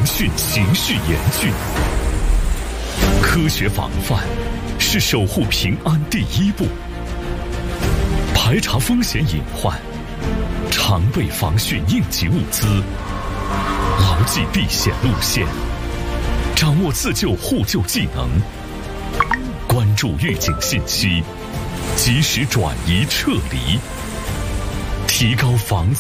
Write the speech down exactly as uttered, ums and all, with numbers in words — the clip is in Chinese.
迅形势严峻。科学防范是守护平安第一步，排查风险隐患，常备防汛应急物资，牢记避险路线，掌握自救互救技能，关注预警信息，及时转移撤离，提高防